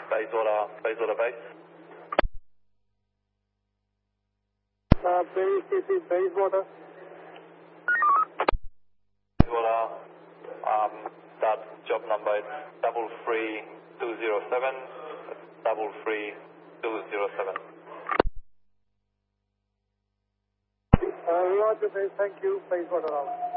Bayswater base. Bayswater. Bayswater, that job number is 33207. 33207. Roger, thank you. Bayswater out.